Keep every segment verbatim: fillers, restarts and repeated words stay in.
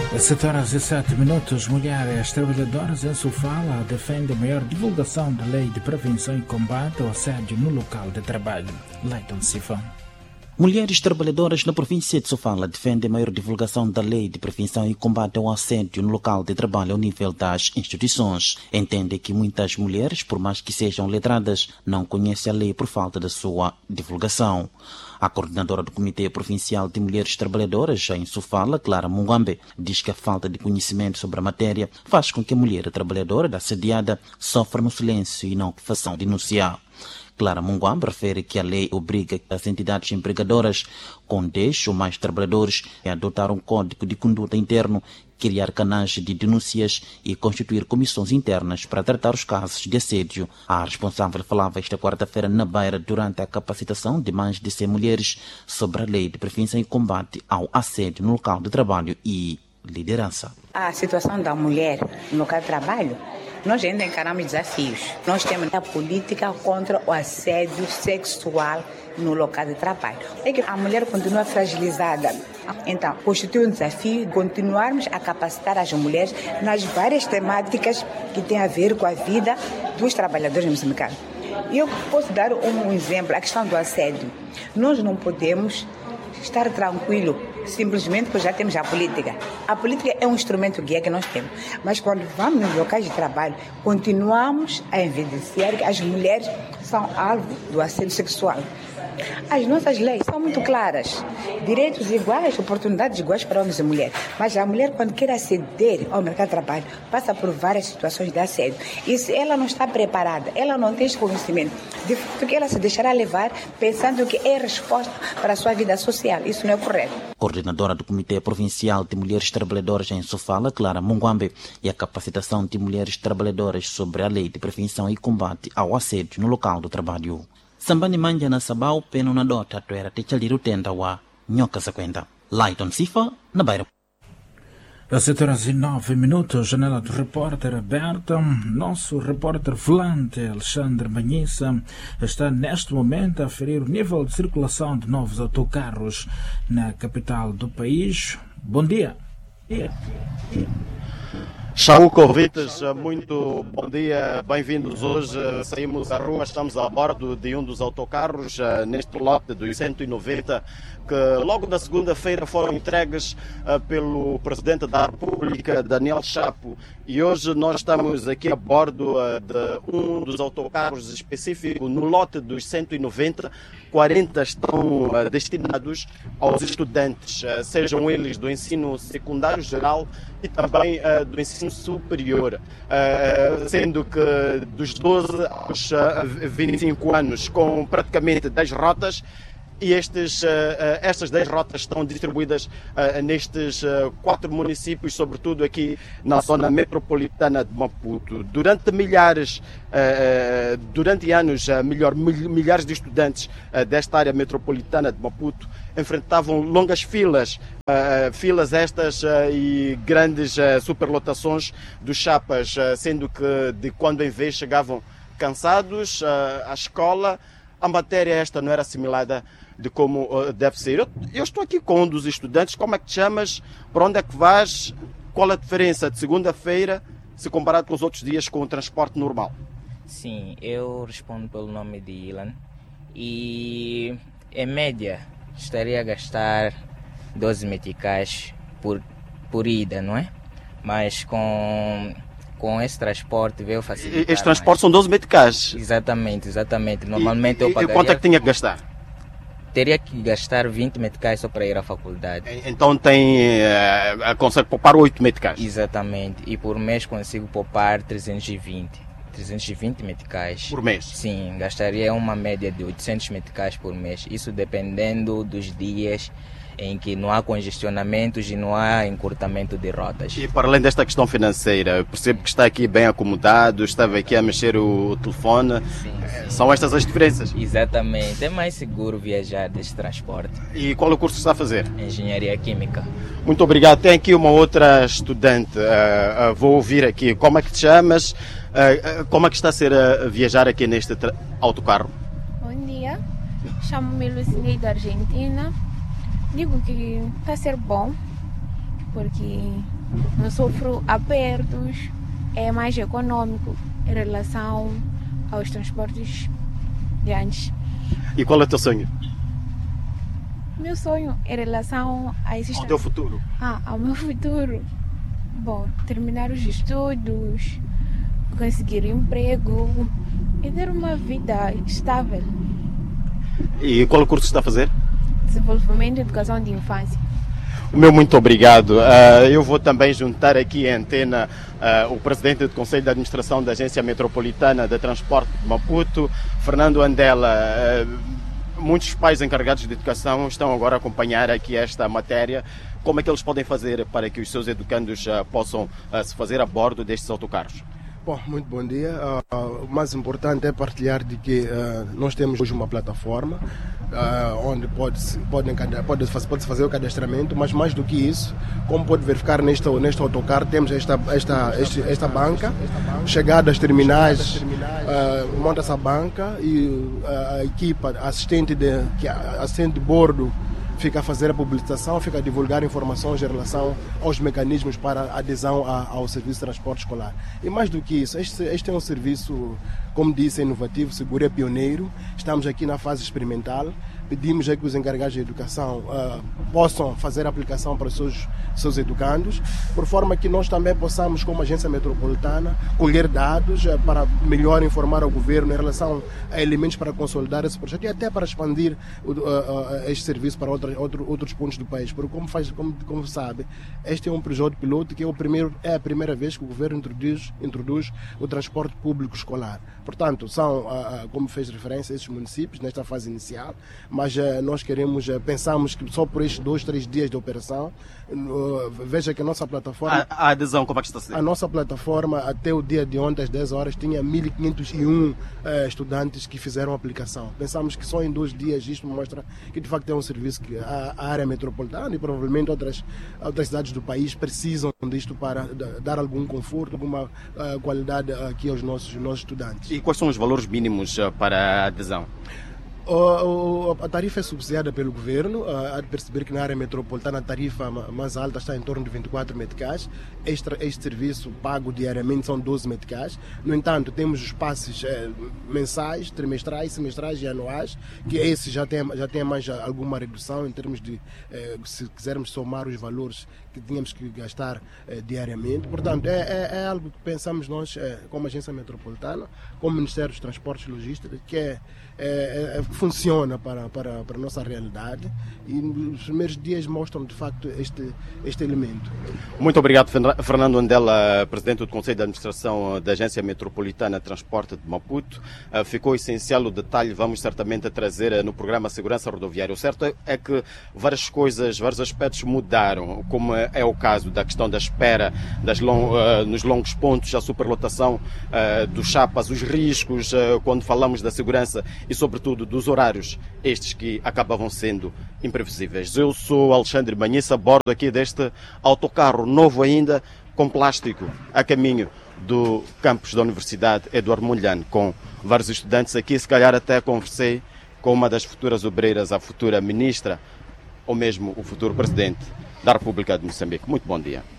sete horas e sete minutos, mulheres trabalhadoras em Sofala defendem maior divulgação da lei de prevenção e combate ao assédio no local de trabalho. Leiton Sifão. Mulheres trabalhadoras na província de Sofala defendem maior divulgação da lei de prevenção e combate ao assédio no local de trabalho ao nível das instituições. Entendem que muitas mulheres, por mais que sejam letradas, não conhecem a lei por falta da sua divulgação. A coordenadora do Comitê Provincial de Mulheres Trabalhadoras, em Sofala, Clara Mungambe, diz que a falta de conhecimento sobre a matéria faz com que a mulher trabalhadora assediada sofra no silêncio e não façam denunciar. Clara Mungambe refere que a lei obriga as entidades empregadoras com dez ou mais trabalhadores a adotar um código de conduta interno, criar canais de denúncias e constituir comissões internas para tratar os casos de assédio. A responsável falava esta quarta-feira na Beira durante a capacitação de mais de cem mulheres sobre a lei de prevenção e combate ao assédio no local de trabalho e liderança. A situação da mulher no local de trabalho, nós ainda encaramos desafios. Nós temos a política contra o assédio sexual no local de trabalho. É que a mulher continua fragilizada. Então, constitui um desafio continuarmos a capacitar as mulheres nas várias temáticas que têm a ver com a vida dos trabalhadores moçambicanos. E eu posso dar um exemplo, a questão do assédio. Nós não podemos estar tranquilo simplesmente porque já temos a política. A política é um instrumento guia que nós temos. Mas quando vamos nos locais de trabalho, continuamos a evidenciar que as mulheres são alvo do assédio sexual. As nossas leis são muito claras. Direitos iguais, oportunidades iguais para homens e mulheres. Mas a mulher, quando quer aceder ao mercado de trabalho, passa por várias situações de assédio. E se ela não está preparada, ela não tem esse conhecimento, de fato que ela se deixará levar pensando que é resposta para a sua vida social. Isso não é correto. Coordenadora do Comitê Provincial de Mulheres Trabalhadoras em Sofala, Clara Mungambe, e a capacitação de mulheres trabalhadoras sobre a lei de prevenção e combate ao assédio no local do trabalho. Sambani manja na sabau peno na dota tuera techaliru tenda wa nhoca sequenta. Leiton Sifa na Beira. Às sete horas e nove minutos, janela do repórter aberta. Nosso repórter volante, Alexandre Manhissa, está neste momento a aferir o nível de circulação de novos autocarros na capital do país. Bom dia. Charuco, ouvintes, muito bom dia, bem-vindos. Hoje saímos à rua, estamos a bordo de um dos autocarros, neste lote dos cento e noventa, que logo na segunda-feira foram entregues pelo Presidente da República, Daniel Chapo, e hoje nós estamos aqui a bordo de um dos autocarros específico no lote dos cento e noventa. quarenta estão destinados aos estudantes, sejam eles do ensino secundário geral e também do ensino superior, sendo que dos doze aos vinte e cinco anos, com praticamente dez rotas. E estes, estas dez rotas estão distribuídas nestes quatro municípios, sobretudo aqui na zona metropolitana de Maputo. Durante milhares, durante anos, melhor, milhares de estudantes desta área metropolitana de Maputo enfrentavam longas filas, filas estas e grandes superlotações dos chapas, sendo que de quando em vez chegavam cansados à escola. A matéria esta não era assimilada de como uh, deve ser. Eu, eu estou aqui com um dos estudantes. Como é que te chamas? Para onde é que vais? Qual a diferença de segunda-feira se comparado com os outros dias com o transporte normal? Sim, eu respondo pelo nome de Ilan. E em média estaria a gastar doze meticais por, por ida, não é? Mas com... Com esse transporte veio facilitar. Este transporte mais. São doze meticais? Exatamente, exatamente. Normalmente e, eu pagaria... E quanto é que tinha que gastar? Teria que gastar vinte meticais só para ir à faculdade. Então tem... Uh, consegue poupar oito meticais? Exatamente. E por mês consigo poupar trezentos e vinte. trezentos e vinte meticais. Por mês? Sim, gastaria uma média de oitocentos meticais por mês. Isso dependendo dos dias em que não há congestionamentos e não há encurtamento de rotas. E para além desta questão financeira, percebo que está aqui bem acomodado, estava aqui a mexer o, o telefone. Sim, sim. São estas as diferenças? Exatamente. É mais seguro viajar deste transporte. E qual é o curso que está a fazer? Engenharia Química. Muito obrigado. Tem aqui uma outra estudante. Uh, uh, vou ouvir aqui. Como é que te chamas? Uh, uh, como é que está a ser a viajar aqui neste autocarro? Bom dia. Chamo-me Lucinei da Argentina. Digo que está a ser bom, porque não sofro apertos, é mais econômico em relação aos transportes de antes. E qual é o teu sonho? Meu sonho em relação a esses... Ao teu futuro? Ah, ao meu futuro. Bom, terminar os estudos, conseguir emprego e ter uma vida estável. E qual curso está a fazer? Desenvolvimento e educação de infância. O meu muito obrigado. Uh, eu vou também juntar aqui a antena uh, o presidente do Conselho de Administração da Agência Metropolitana de Transporte de Maputo, Fernando Andela. Uh, muitos pais encarregados de educação estão agora a acompanhar aqui esta matéria. Como é que eles podem fazer para que os seus educandos uh, possam uh, se fazer a bordo destes autocarros? Bom, muito bom dia. Uh, o mais importante é partilhar de que uh, nós temos hoje uma plataforma uh, onde pode-se pode, pode, pode fazer o cadastramento, mas mais do que isso, como pode verificar neste, neste autocarro, temos esta, esta, este, esta banca, chegada às terminais, uh, monta essa banca e uh, a equipa assistente de, que, assistente de bordo fica a fazer a publicação, fica a divulgar informações em relação aos mecanismos para adesão a, ao serviço de transporte escolar. E mais do que isso, este, este é um serviço, como disse, inovativo, seguro, é pioneiro. Estamos aqui na fase experimental. Pedimos que os encarregados de educação uh, possam fazer a aplicação para os seus, seus educandos, por forma que nós também possamos, como agência metropolitana, colher dados uh, para melhor informar ao governo em relação a elementos para consolidar esse projeto e até para expandir uh, uh, este serviço para outra, outro, outros pontos do país. Porque, como, faz, como, como sabe, este é um projeto piloto que é, o primeiro, é a primeira vez que o governo introduz, introduz o transporte público escolar. Portanto, são, uh, como fez referência, esses municípios nesta fase inicial, mas uh, nós queremos, uh, pensamos que só por estes dois, três dias de operação, uh, veja que a nossa plataforma... A, a adesão, como é que está a ser? A nossa plataforma, até o dia de ontem, às dez horas, tinha mil quinhentos e um uh, estudantes que fizeram a aplicação. Pensamos que só em dois dias isto mostra que, de facto, é um serviço que a, a área metropolitana e provavelmente outras, outras cidades do país precisam disto para dar algum conforto, alguma uh, qualidade aqui aos nossos, nossos estudantes. E quais são os valores mínimos uh, para a adesão? Uh, a tarifa é subsidiada pelo governo. Uh, há de perceber que na área metropolitana a tarifa mais alta está em torno de vinte e quatro meticais. Este, este serviço pago diariamente são doze meticais. No entanto, temos os passes eh, mensais, trimestrais, semestrais e anuais, que esse já tem, já tem mais alguma redução em termos de, eh, se quisermos somar os valores que tínhamos que gastar eh, diariamente. Portanto, é, é, é algo que pensamos nós, eh, como agência metropolitana, como Ministério dos Transportes e Logística, que é, é, é, funciona para, para, para a nossa realidade, e os primeiros dias mostram de facto este, este elemento. Muito obrigado, Fernando Andela, presidente do Conselho de Administração da Agência Metropolitana de Transporte de Maputo. Ficou essencial o detalhe, vamos certamente trazer no programa Segurança Rodoviária. O certo é que várias coisas, vários aspectos mudaram, como é o caso da questão da espera das long, uh, nos longos pontos, a superlotação uh, dos chapas, os riscos, uh, quando falamos da segurança e, sobretudo, dos horários, estes que acabavam sendo imprevisíveis. Eu sou Alexandre Banhissa, a bordo aqui deste autocarro novo ainda, com plástico, a caminho do campus da Universidade Eduardo Mondlane, com vários estudantes aqui. Se calhar até conversei com uma das futuras obreiras, a futura ministra, ou mesmo o futuro presidente da República de Moçambique. Muito bom dia.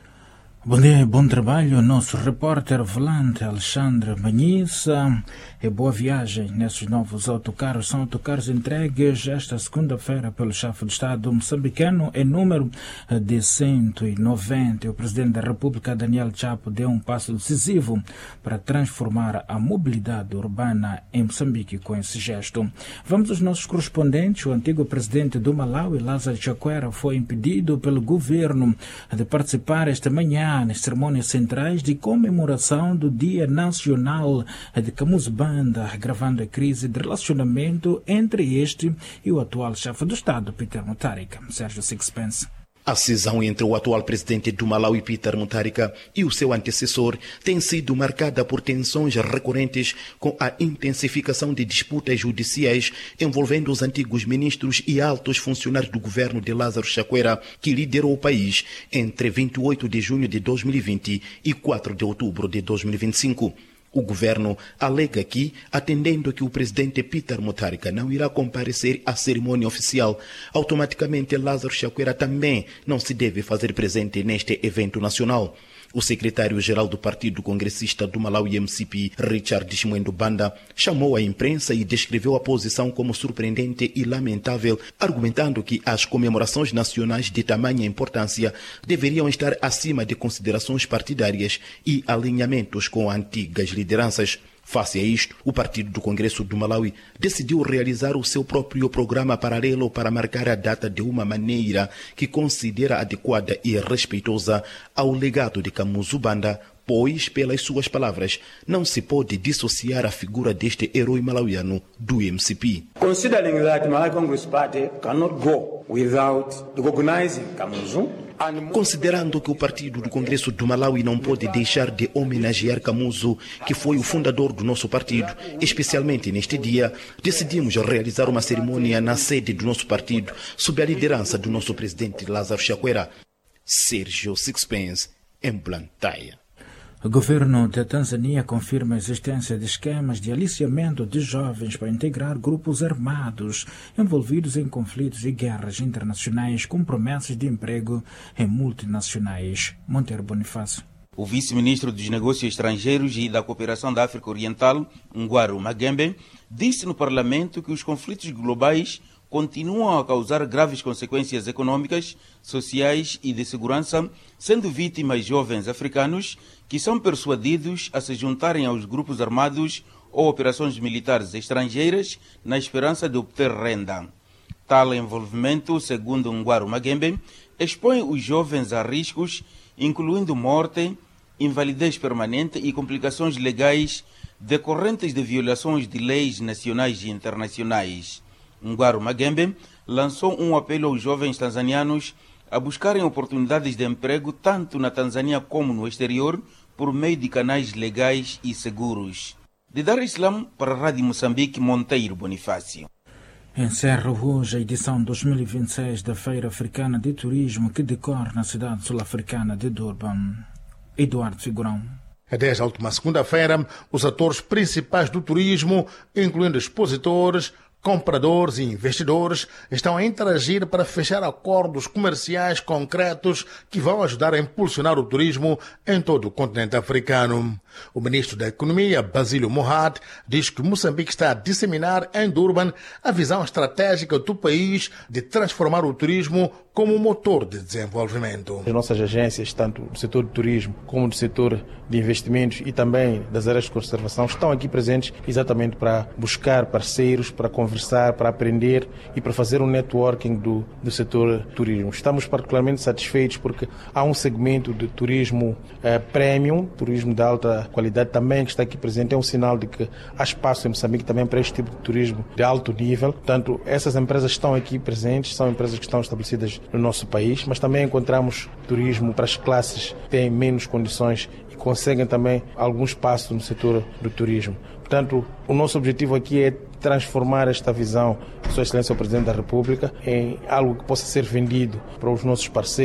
Bom dia e bom trabalho, nosso repórter volante Alexandre Banhissa, e boa viagem nesses novos autocarros. São autocarros entregues esta segunda-feira pelo chefe de Estado moçambicano em número de cento e noventa. O presidente da República, Daniel Chapo, deu um passo decisivo para transformar a mobilidade urbana em Moçambique com esse gesto. Vamos aos nossos correspondentes. O antigo presidente do Malawi, Lázaro Chakwera, foi impedido pelo governo de participar esta manhã nas cerimônias centrais de comemoração do Dia Nacional de Camusbanda, agravando a crise de relacionamento entre este e o atual chefe do Estado, Peter Mutharika. Sérgio Sixpence. A cisão entre o atual presidente do Malawi, Peter Mutharika, e o seu antecessor tem sido marcada por tensões recorrentes, com a intensificação de disputas judiciais envolvendo os antigos ministros e altos funcionários do governo de Lázaro Chakwera, que liderou o país entre vinte e oito de junho de dois mil e vinte e quatro de outubro de dois mil e vinte e cinco. O governo alega que, atendendo que o presidente Peter Mutharika não irá comparecer à cerimônia oficial, automaticamente Lázaro Chakwera também não se deve fazer presente neste evento nacional. O secretário-geral do Partido Congressista do Malawi M C P, Richard Shimwendo Banda, chamou a imprensa e descreveu a posição como surpreendente e lamentável, argumentando que as comemorações nacionais de tamanha importância deveriam estar acima de considerações partidárias e alinhamentos com antigas lideranças. Face a isto, o Partido do Congresso do Malawi decidiu realizar o seu próprio programa paralelo para marcar a data de uma maneira que considera adequada e respeitosa ao legado de Kamuzu Banda, pois, pelas suas palavras, não se pode dissociar a figura deste herói malauiano do M C P. Considering that Malawi Congress Party cannot go without recognizing Kamuzu, Considerando que o Partido do Congresso do Malawi não pode deixar de homenagear Kamuzu, que foi o fundador do nosso partido, especialmente neste dia, decidimos realizar uma cerimônia na sede do nosso partido, sob a liderança do nosso presidente Lázaro Chakwera. Sérgio Sixpence, em Blantyre. O governo da Tanzânia confirma a existência de esquemas de aliciamento de jovens para integrar grupos armados envolvidos em conflitos e guerras internacionais com promessas de emprego em multinacionais. Monteiro Bonifácio. O vice-ministro dos Negócios Estrangeiros e da Cooperação da África Oriental, Ngwaru Magembe, disse no Parlamento que os conflitos globais continuam a causar graves consequências econômicas, sociais e de segurança, sendo vítimas jovens africanos que são persuadidos a se juntarem aos grupos armados ou operações militares estrangeiras na esperança de obter renda. Tal envolvimento, segundo Ngwaru Magembe, expõe os jovens a riscos, incluindo morte, invalidez permanente e complicações legais decorrentes de violações de leis nacionais e internacionais. Ngwaru Magembe lançou um apelo aos jovens tanzanianos a buscarem oportunidades de emprego tanto na Tanzânia como no exterior por meio de canais legais e seguros. De Dar es Salaam para a Rádio Moçambique, Monteiro Bonifácio. Encerra hoje a edição dois mil e vinte e seis da Feira Africana de Turismo que decorre na cidade sul-africana de Durban. Eduardo Figurão. Desde a última segunda-feira, os atores principais do turismo, incluindo expositores, compradores e investidores, estão a interagir para fechar acordos comerciais concretos que vão ajudar a impulsionar o turismo em todo o continente africano. O ministro da Economia, Basílio Mohat, diz que Moçambique está a disseminar em Durban a visão estratégica do país de transformar o turismo como motor de desenvolvimento. As nossas agências, tanto do setor do turismo como do setor de investimentos e também das áreas de conservação, estão aqui presentes exatamente para buscar parceiros, para conversar, para aprender e para fazer um networking do, do setor turismo. Estamos particularmente satisfeitos porque há um segmento de turismo eh, premium, turismo de alta qualidade também que está aqui presente. É um sinal de que há espaço em Moçambique também para este tipo de turismo de alto nível. Portanto, essas empresas estão aqui presentes, são empresas que estão estabelecidas no nosso país, mas também encontramos turismo para as classes que têm menos condições e conseguem também algum espaço no setor do turismo. Portanto, o nosso objetivo aqui é transformar esta visão de Sua Excelência o Presidente da República em algo que possa ser vendido para os nossos parceiros.